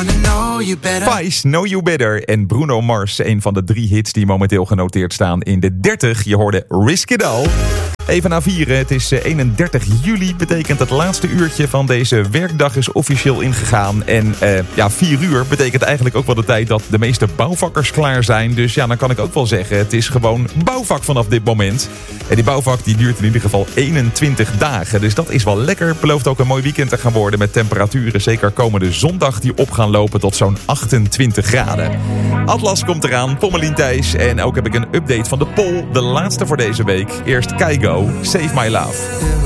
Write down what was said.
Vice, Know You Better en Bruno Mars. Een van de 3 hits die momenteel genoteerd staan in de 30. Je hoorde Risk It All. Even na 4, het is 31 juli, betekent het laatste uurtje van deze werkdag is officieel ingegaan. En 4 uur betekent eigenlijk ook wel de tijd dat de meeste bouwvakkers klaar zijn. Dus ja, dan kan ik ook wel zeggen, het is gewoon bouwvak vanaf dit moment. En die bouwvak die duurt in ieder geval 21 dagen. Dus dat is wel lekker. Belooft ook een mooi weekend te gaan worden met temperaturen. Zeker komende zondag die op gaan lopen tot zo'n 28 graden. Atlas komt eraan, Pommelien Thijs. En ook heb ik een update van de poll. De laatste voor deze week. Eerst Keigo, Save My Love.